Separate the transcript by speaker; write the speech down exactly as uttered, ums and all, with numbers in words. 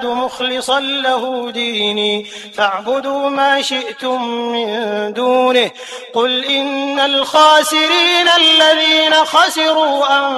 Speaker 1: أعبد مخلصا له ديني فاعبدوا ما شئتم من دونه قل إن الخاسرين الذين خسروا أنفسهم